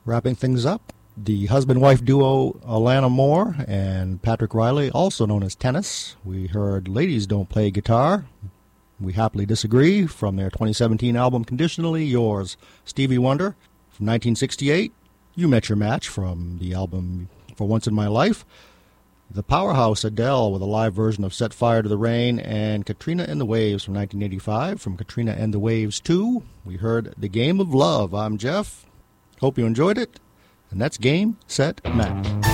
Wrapping things up, the husband-wife duo Alana Moore and Patrick Riley, also known as Tennis. We heard Ladies Don't Play Guitar. We Happily Disagree from their 2017 album Conditionally Yours. Stevie Wonder from 1968. You Met Your Match from the album For Once in My Life. The powerhouse Adele with a live version of Set Fire to the Rain, and Katrina and the Waves from 1985. From Katrina and the Waves 2, we heard The Game of Love. I'm Jeff. Hope you enjoyed it. And that's Game, Set, Match.